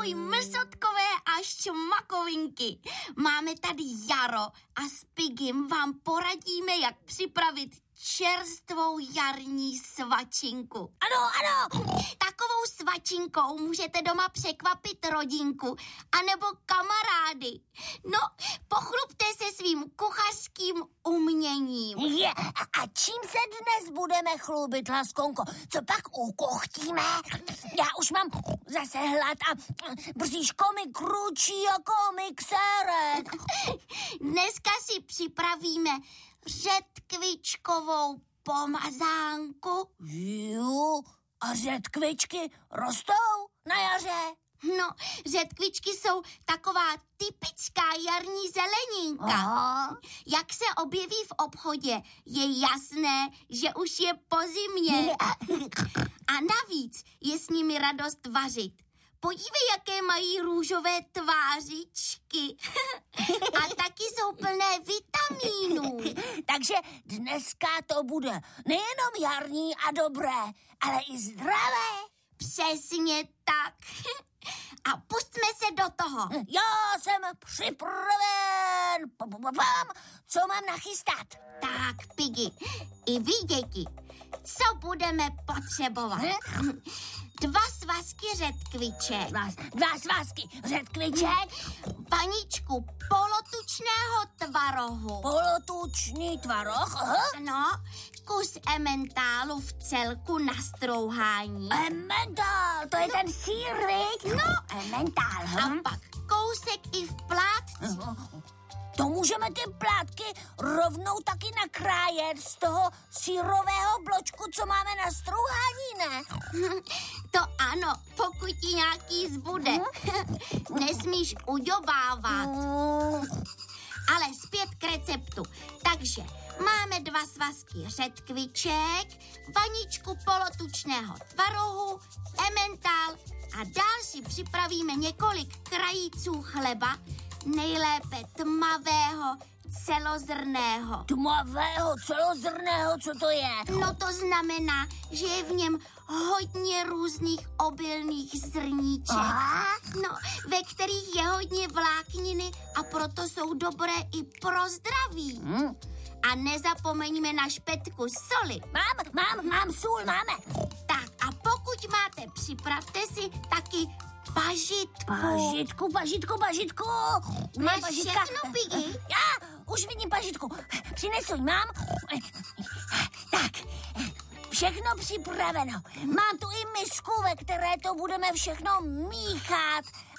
Ahoj, mrsotkové a šmakovinky. Máme tady Jaro a s Pigim vám poradíme, jak připravit čerstvou jarní svačinku. Ano. Takovou svačinkou můžete doma překvapit rodinku anebo kamarády. No, pochlubte se svým kuchařským uměním. A čím se dnes budeme chlubit, Laskonko? Co pak ukochtíme? Já už mám zase hlad a bříško mi kručí jako mixérek. Dneska si připravíme řetkvičkovou pomazánku. Jo, a řetkvičky rostou na jaře? No, řetkvičky jsou taková typická jarní zeleninka. Aha. Jak se objeví v obchodě, je jasné, že už je po zimě. A navíc je s nimi radost vařit. Podívej, jaké mají růžové tvářičky. A taky jsou plné vitamínů. Takže dneska to bude nejenom jarní a dobré, ale i zdravé. Přesně tak. A pustme se do toho. Já jsem připraven. Co mám nachystat? Tak, Piggy, i vy, děti, co budeme potřebovat? 2 svazky řetkviček. 2 svazky řetkviček. Vaničku polotučného tvarohu. Polotučný tvaroh. Aha. No, kus ementálu v celku na strouhání. Emmentál, to je ten sýr, viď? No. Emmentál. A pak kousek i v plátci. To můžeme ty plátky rovnou taky nakrájet z toho sýrového bločku, co máme na strouhání, ne? To ano, pokud ti nějaký zbude. Nesmíš uďobávat. Ale zpět k receptu. Takže máme 2 svazky řetkviček, vaničku polotučného tvarohu, emmentál a dál si připravíme několik krajíců chleba, nejlépe tmavého, celozrnného. Tmavého, celozrného, co to je? No to znamená, že je v něm hodně různých obilných zrníček. Aha. No, ve kterých je hodně vlákniny a proto jsou dobré i pro zdraví. A nezapomeňme na špetku soli. Mám sůl, máme. Tak a pokud máte, připravte si taky pažitku. Pažitku. Máš všechno, Piggy? Já už vidím pažitku. Přinesuj, mám. Tak, všechno připraveno. Mám tu i misku, ve které to budeme všechno míchat.